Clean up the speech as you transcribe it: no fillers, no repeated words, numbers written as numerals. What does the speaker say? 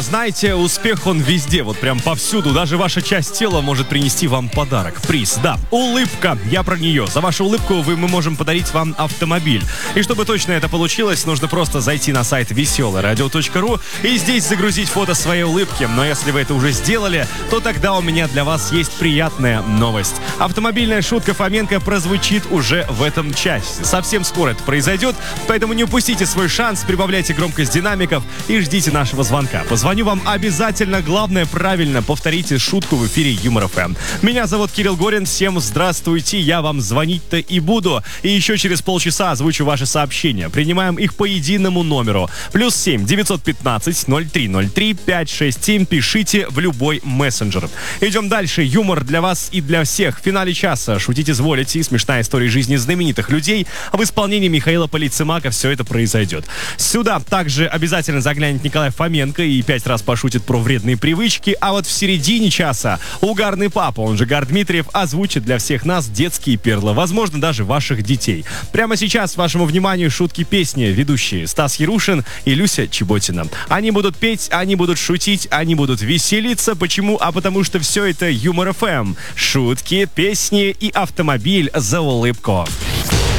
Да, знаете, успех он везде, вот прям повсюду. Даже ваша часть тела может принести вам подарок, приз. Да, улыбка, я про нее. За вашу улыбку мы можем подарить вам автомобиль. И чтобы точно это получилось, нужно просто зайти на сайт veselaradio.ru и здесь загрузить фото своей улыбки. Но если вы это уже сделали, то тогда у меня для вас есть приятная новость. Автомобильная шутка Фоменко прозвучит уже в этом часе. Совсем скоро это произойдет, поэтому не упустите свой шанс, прибавляйте громкость динамиков и ждите нашего звонка. Позвоню вам обязательно, главное, правильно повторите шутку в эфире Юмор ФМ. Меня зовут Кирилл Горин, всем здравствуйте, я вам звонить-то и буду. И еще через полчаса озвучу ваши сообщения. Принимаем их по единому номеру. +7 915 0303 567. Пишите в любой мессенджер. Идем дальше. Юмор для вас и для всех. В финале часа шутить изволите и смешная история жизни знаменитых людей. В исполнении Михаила Полицемака все это произойдет. Сюда также обязательно заглянет Николай Фоменко и 5 раз пошутит про вредные привычки. А вот в середине часа угарный папа, он же Гар Дмитриев, озвучит для всех нас детские перлы. Возможно, даже ваших детей. Прямо сейчас вашему вниманию шутки-песни. Ведущие Стас Ярушин и Люся Чеботина. Они будут петь, они будут шутить, они будут веселиться. Почему? А потому что все это Юмор ФМ. Шутки, песни и автомобиль за улыбку.